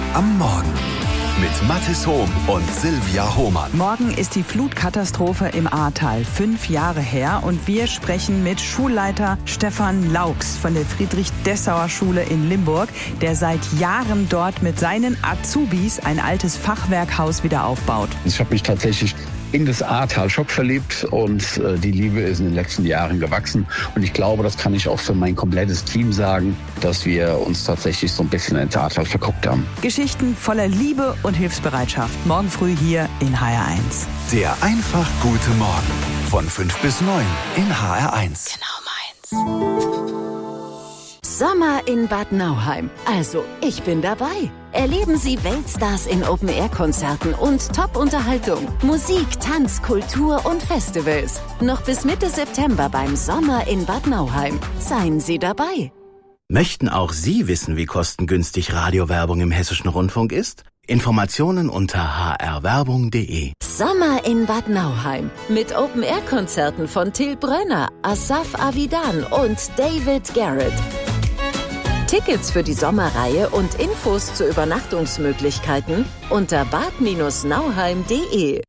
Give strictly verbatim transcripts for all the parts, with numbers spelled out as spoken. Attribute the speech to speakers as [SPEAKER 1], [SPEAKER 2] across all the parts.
[SPEAKER 1] am Morgen mit Mathis Hohm und Silvia Hohmann.
[SPEAKER 2] Morgen ist die Flutkatastrophe im Ahrtal fünf Jahre her und wir sprechen mit Schulleiter Stefan Laux von der Friedrich-Dessauer-Schule in Limburg, der seit Jahren dort mit seinen Azubis ein altes Fachwerkhaus wieder aufbaut.
[SPEAKER 3] Ich habe mich tatsächlich in das Ahrtal Schock verliebt und äh, die Liebe ist in den letzten Jahren gewachsen. Und ich glaube, das kann ich auch für mein komplettes Team sagen, dass wir uns tatsächlich so ein bisschen ins Ahrtal verguckt haben.
[SPEAKER 2] Geschichten voller Liebe und Hilfsbereitschaft. Morgen früh hier in H R eins.
[SPEAKER 1] Der einfach gute Morgen von fünf bis neun in H R eins.
[SPEAKER 2] Genau meins.
[SPEAKER 4] Sommer in Bad Nauheim. Also, ich bin dabei. Erleben Sie Weltstars in Open-Air-Konzerten und Top-Unterhaltung. Musik, Tanz, Kultur und Festivals. Noch bis Mitte September beim Sommer in Bad Nauheim. Seien Sie dabei.
[SPEAKER 5] Möchten auch Sie wissen, wie kostengünstig Radiowerbung im Hessischen Rundfunk ist? Informationen unter h r werbung punkt d e.
[SPEAKER 4] Sommer in Bad Nauheim. Mit Open-Air-Konzerten von Till Brönner, Asaf Avidan und David Garrett. Tickets für die Sommerreihe und Infos zu Übernachtungsmöglichkeiten unter bad nauheim punkt d e.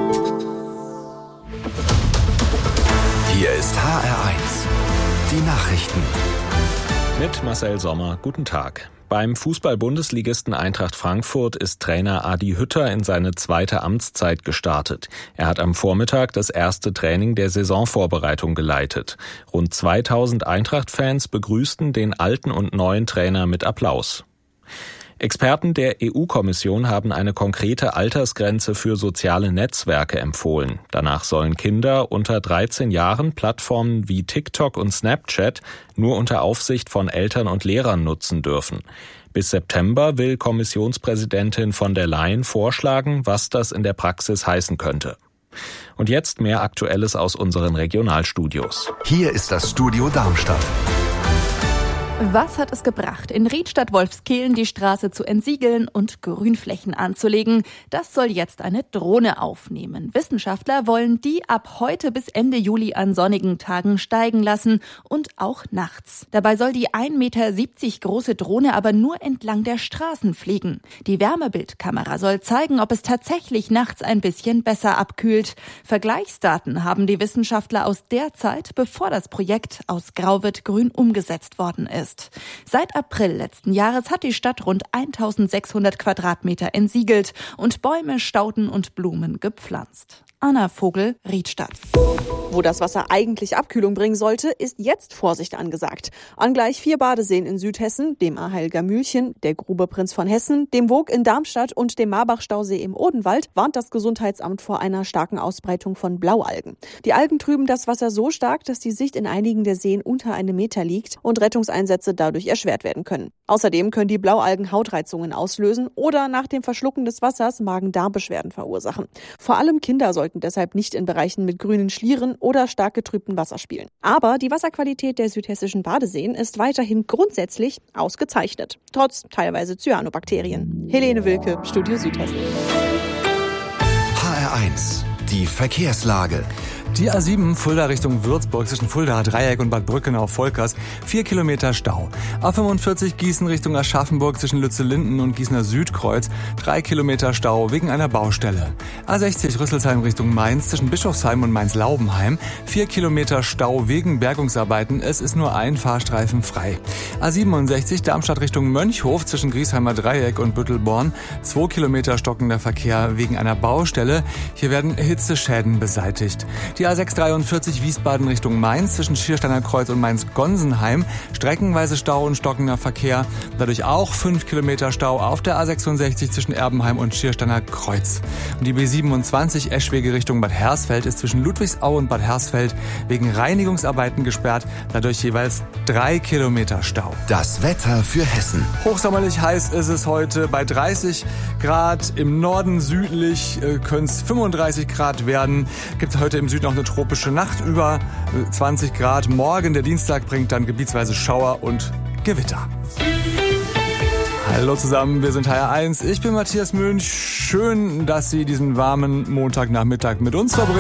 [SPEAKER 1] Hier ist H R eins. Die Nachrichten.
[SPEAKER 6] Mit Marcel Sommer, guten Tag. Beim Fußball-Bundesligisten Eintracht Frankfurt ist Trainer Adi Hütter in seine zweite Amtszeit gestartet. Er hat am Vormittag das erste Training der Saisonvorbereitung geleitet. Rund zweitausend Eintracht-Fans begrüßten den alten und neuen Trainer mit Applaus. Experten der E U-Kommission haben eine konkrete Altersgrenze für soziale Netzwerke empfohlen. Danach sollen Kinder unter dreizehn Jahren Plattformen wie TikTok und Snapchat nur unter Aufsicht von Eltern und Lehrern nutzen dürfen. Bis September will Kommissionspräsidentin von der Leyen vorschlagen, was das in der Praxis heißen könnte. Und jetzt mehr Aktuelles aus unseren Regionalstudios.
[SPEAKER 1] Hier ist das Studio Darmstadt.
[SPEAKER 7] Was hat es gebracht, in Riedstadt-Wolfskehlen die Straße zu entsiegeln und Grünflächen anzulegen? Das soll jetzt eine Drohne aufnehmen. Wissenschaftler wollen die ab heute bis Ende Juli an sonnigen Tagen steigen lassen und auch nachts. Dabei soll die ein Meter siebzig große Drohne aber nur entlang der Straßen fliegen. Die Wärmebildkamera soll zeigen, ob es tatsächlich nachts ein bisschen besser abkühlt. Vergleichsdaten haben die Wissenschaftler aus der Zeit, bevor das Projekt aus Grau wird grün umgesetzt worden ist. Seit April letzten Jahres hat die Stadt rund eintausendsechshundert Quadratmeter entsiegelt und Bäume, Stauden und Blumen gepflanzt. Anna Vogel, Riedstadt.
[SPEAKER 8] Wo das Wasser eigentlich Abkühlung bringen sollte, ist jetzt Vorsicht angesagt. An gleich vier Badeseen in Südhessen, dem Aheilger Mühlchen, der Grube Prinz von Hessen, dem Voog in Darmstadt und dem Marbach-Stausee im Odenwald warnt das Gesundheitsamt vor einer starken Ausbreitung von Blaualgen. Die Algen trüben das Wasser so stark, dass die Sicht in einigen der Seen unter einem Meter liegt und Rettungseinsätze dadurch erschwert werden können. Außerdem können die Blaualgen Hautreizungen auslösen oder nach dem Verschlucken des Wassers Magen-Darm-Beschwerden verursachen. Vor allem Kinder sollten deshalb nicht in Bereichen mit grünen Schlieren oder stark getrübtem Wasser spielen. Aber die Wasserqualität der südhessischen Badeseen ist weiterhin grundsätzlich ausgezeichnet, trotz teilweise Cyanobakterien. Helene Wilke, Studio Südhessen.
[SPEAKER 1] H R eins. Die Verkehrslage.
[SPEAKER 9] Die A sieben Fulda Richtung Würzburg zwischen Fulda Dreieck und Bad Brückenau-Volkers, vier Kilometer Stau. A fünfundvierzig Gießen Richtung Aschaffenburg zwischen Lützellinden und Gießener Südkreuz, drei Kilometer Stau wegen einer Baustelle. A sechzig Rüsselsheim Richtung Mainz zwischen Bischofsheim und Mainz-Laubenheim, vier Kilometer Stau wegen Bergungsarbeiten, es ist nur ein Fahrstreifen frei. A siebenundsechzig Darmstadt Richtung Mönchhof zwischen Griesheimer Dreieck und Büttelborn, zwei Kilometer stockender Verkehr wegen einer Baustelle, hier werden Hitzeschäden beseitigt. Die A sechshundertdreiundvierzig Wiesbaden Richtung Mainz zwischen Schiersteiner Kreuz und Mainz-Gonsenheim. Streckenweise Stau und stockender Verkehr. Dadurch auch fünf Kilometer Stau auf der A sechsundsechzig zwischen Erbenheim und Schiersteiner Kreuz. Und die B siebenundzwanzig Eschwege Richtung Bad Hersfeld ist zwischen Ludwigsau und Bad Hersfeld wegen Reinigungsarbeiten gesperrt. Dadurch jeweils drei Kilometer Stau.
[SPEAKER 1] Das Wetter für Hessen.
[SPEAKER 9] Hochsommerlich heiß ist es heute bei dreißig Grad. Im Norden südlich äh, können es fünfunddreißig Grad werden. Gibt heute im Süden noch eine tropische Nacht über zwanzig Grad. Morgen, der Dienstag, bringt dann gebietsweise Schauer und Gewitter. Hallo zusammen, wir sind H R eins. Ich bin Matthias Münch. Schön, dass Sie diesen warmen Montagnachmittag mit uns verbringen.